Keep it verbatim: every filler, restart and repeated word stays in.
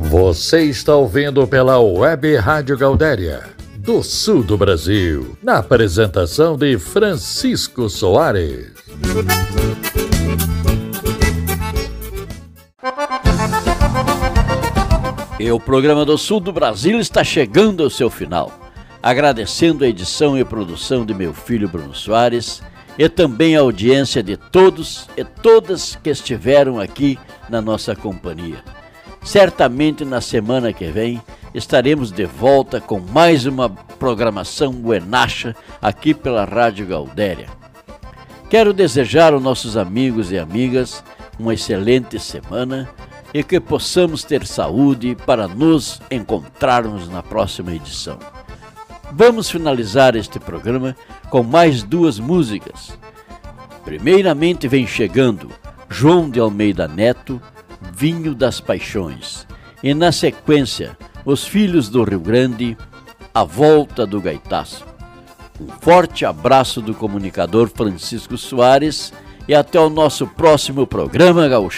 Você está ouvindo pela Web Rádio Gaudéria, do sul do Brasil, na apresentação de Francisco Soares. E o programa do sul do Brasil está chegando ao seu final. Agradecendo a edição e produção de meu filho Bruno Soares e também a audiência de todos e todas que estiveram aqui na nossa companhia. Certamente na semana que vem estaremos de volta com mais uma programação buenacha aqui pela Rádio Gaudéria. Quero desejar aos nossos amigos e amigas uma excelente semana e que possamos ter saúde para nos encontrarmos na próxima edição. Vamos finalizar este programa com mais duas músicas. Primeiramente vem chegando João de Almeida Neto, Vinho das Paixões. E na sequência, Os Filhos do Rio Grande, A Volta do Gaitaço. Um forte abraço do comunicador Francisco Soares e até o nosso próximo programa, Gaúcho.